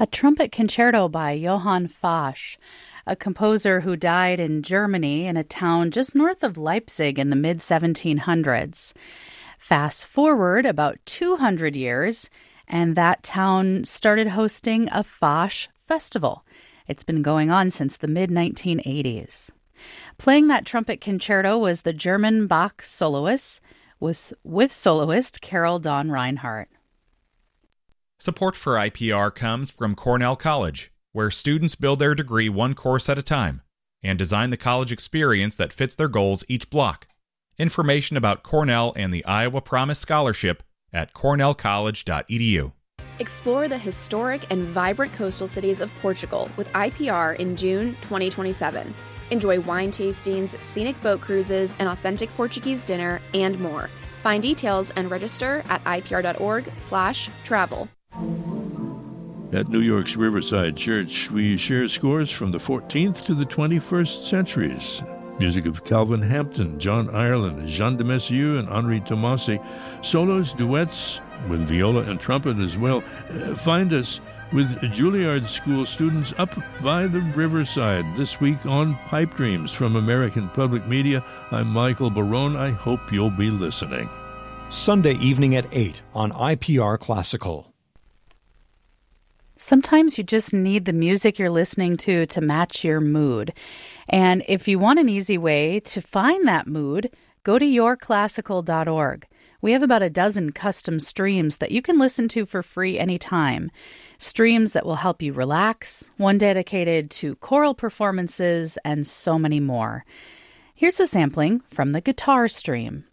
A trumpet concerto by Johann Fasch, a composer who died in Germany in a town just north of Leipzig in the mid-1700s. Fast forward about 200 years, and that town started hosting a Fasch festival. It's been going on since the mid-1980s. Playing that trumpet concerto was the German Bach soloist with soloist Carol Dawn Reinhardt. Support for IPR comes from Cornell College, where students build their degree one course at a time and design the college experience that fits their goals each block. Information about Cornell and the Iowa Promise Scholarship at cornellcollege.edu. Explore the historic and vibrant coastal cities of Portugal with IPR in June 2027. Enjoy wine tastings, scenic boat cruises, an authentic Portuguese dinner, and more. Find details and register at ipr.org/travel. At New York's Riverside Church, we share scores from the 14th to the 21st centuries. Music of Calvin Hampton, John Ireland, Jean de Messieu, and Henri Tomasi. Solos, duets with viola and trumpet as well. Find us with Juilliard School students up by the Riverside this week on Pipe Dreams from American Public Media. I'm Michael Barone. I hope you'll be listening. Sunday evening at 8 on IPR Classical. Sometimes you just need the music you're listening to match your mood. And if you want an easy way to find that mood, go to yourclassical.org. We have about a dozen custom streams that you can listen to for free anytime. Streams that will help you relax, one dedicated to choral performances, and so many more. Here's a sampling from the guitar stream.